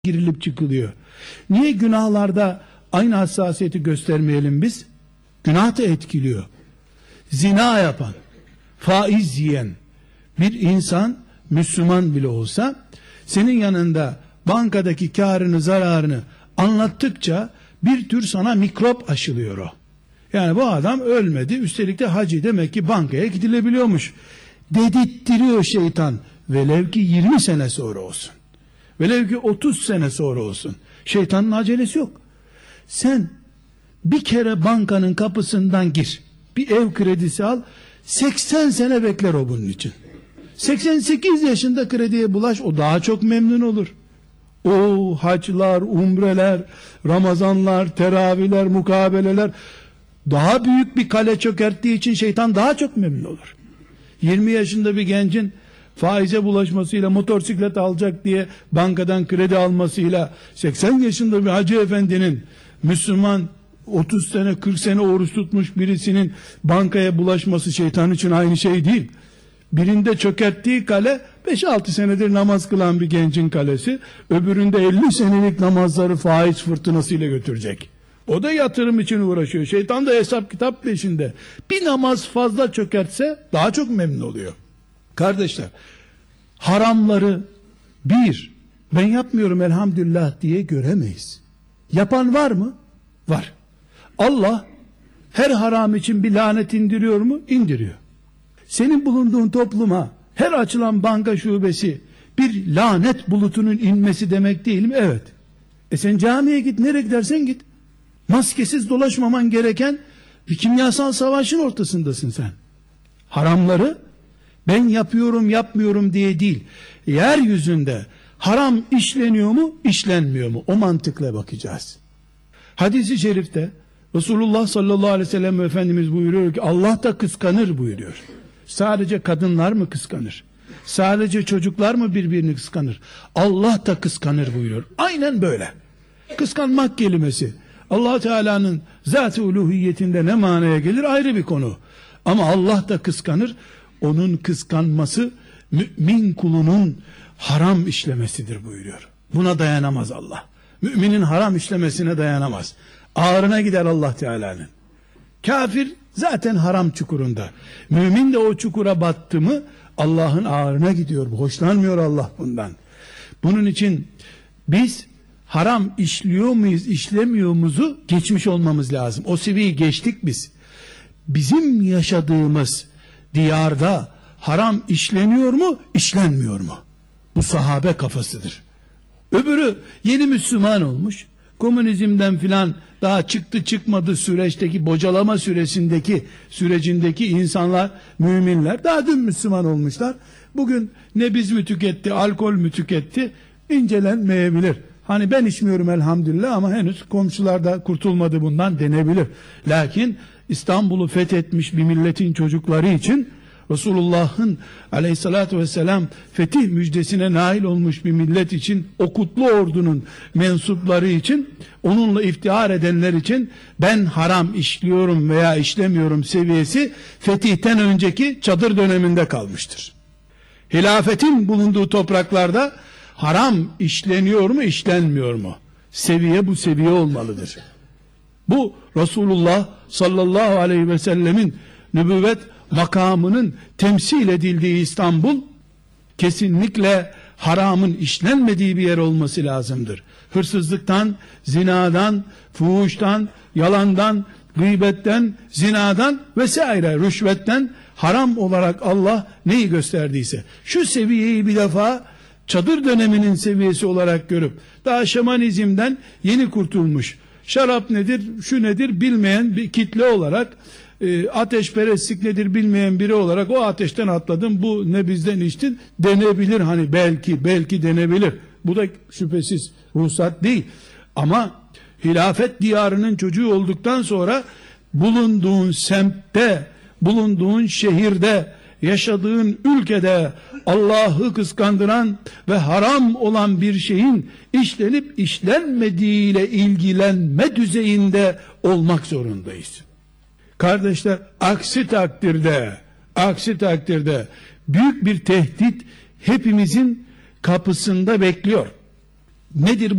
girilip çıkılıyor. Niye günahlarda aynı hassasiyeti göstermeyelim biz? Günah da etkiliyor. Zina yapan, faiz yiyen bir insan, Müslüman bile olsa, senin yanında bankadaki karını, zararını anlattıkça bir tür sana mikrop aşılıyor o. Yani bu adam ölmedi, üstelik de hacı, demek ki bankaya gidilebiliyormuş dedirttiriyor şeytan. Velev ki 20 sene sonra olsun, velev ki 30 sene sonra olsun, şeytanın acelesi yok. Sen bir kere bankanın kapısından gir, bir ev kredisi al, 80 sene bekler o bunun için. 88 yaşında krediye bulaş, o daha çok memnun olur. O haclar, umreler, Ramazanlar, teravihler, mukabeleler, daha büyük bir kale çökerttiği için şeytan daha çok memnun olur. 20 yaşında bir gencin faize bulaşmasıyla, motosiklet alacak diye bankadan kredi almasıyla, 80 yaşında bir hacı efendinin, Müslüman 30 sene 40 sene oruç tutmuş birisinin bankaya bulaşması şeytan için aynı şey değil. Birinde çökerttiği kale 5-6 senedir namaz kılan bir gencin kalesi, öbüründe 50 senelik namazları faiz fırtınasıyla götürecek. O da yatırım için uğraşıyor. Şeytan da hesap kitap peşinde. Bir namaz fazla çökertse daha çok memnun oluyor. Kardeşler, haramları ben yapmıyorum elhamdülillah diye göremeyiz. Yapan var mı? Var. Allah her haram için bir lanet indiriyor mu? İndiriyor. Senin bulunduğun topluma her açılan banka şubesi bir lanet bulutunun inmesi demek değil mi? Evet. Sen camiye git, nereye gidersen git. Maskesiz dolaşmaman gereken bir kimyasal savaşın ortasındasın sen. Haramları ben yapıyorum yapmıyorum diye değil, yeryüzünde haram işleniyor mu işlenmiyor mu, o mantıkla bakacağız. Hadis-i şerifte Resulullah sallallahu aleyhi ve sellem Efendimiz buyuruyor ki Allah da kıskanır buyuruyor. Sadece kadınlar mı kıskanır? Sadece çocuklar mı birbirini kıskanır? Allah da kıskanır buyuruyor. Aynen böyle. Kıskanmak kelimesi Allah Teala'nın zat-ı uluhiyetinde ne manaya gelir ayrı bir konu. Ama Allah da kıskanır. Onun kıskanması mümin kulunun haram işlemesidir buyuruyor. Buna dayanamaz Allah. Müminin haram işlemesine dayanamaz. Ağrına gider Allah Teala'nın. Kafir zaten haram çukurunda. Mümin de o çukura battı mı Allah'ın ağrına gidiyor. Hoşlanmıyor Allah bundan. Bunun için biz haram işliyor muyuz, işlemiyor muyuzu geçmiş olmamız lazım. O seviyeyi geçtik biz. Bizim yaşadığımız diyarda haram işleniyor mu, işlenmiyor mu? Bu sahabe kafasıdır. Öbürü yeni Müslüman olmuş, komünizmden filan daha çıktı çıkmadı süreçteki, bocalama sürecindeki insanlar, müminler daha dün Müslüman olmuşlar. Bugün nebiz mü tüketti, alkol mü tüketti incelenmeyebilir. Hani ben içmiyorum elhamdülillah ama henüz komşular da kurtulmadı bundan denebilir. Lakin İstanbul'u fethetmiş bir milletin çocukları için, Resulullah'ın aleyhissalatü vesselam fetih müjdesine nail olmuş bir millet için, o kutlu ordunun mensupları için, onunla iftihar edenler için ben haram işliyorum veya işlemiyorum seviyesi fetihten önceki çadır döneminde kalmıştır. Hilafetin bulunduğu topraklarda haram işleniyor mu işlenmiyor mu? Seviye bu seviye olmalıdır. Bu Resulullah sallallahu aleyhi ve sellemin nübüvvet makamının temsil edildiği İstanbul kesinlikle haramın işlenmediği bir yer olması lazımdır. Hırsızlıktan, zinadan, fuhuştan, yalandan, gıybetten, zinadan vesaire, rüşvetten haram olarak Allah neyi gösterdiyse şu seviyeyi bir defa çadır döneminin seviyesi olarak görüp daha şamanizmden yeni kurtulmuş, şarap nedir, şu nedir bilmeyen bir kitle olarak, ateşperestlik nedir bilmeyen biri olarak o ateşten atladım, bu ne bizden içtin denebilir, hani belki denebilir. Bu da şüphesiz ruhsat değil. Ama hilafet diyarının çocuğu olduktan sonra bulunduğun semtte, bulunduğun şehirde, yaşadığın ülkede Allah'ı kıskandıran ve haram olan bir şeyin işlenip işlenmediğiyle ilgilenme düzeyinde olmak zorundayız. Kardeşler, aksi takdirde büyük bir tehdit hepimizin kapısında bekliyor. Nedir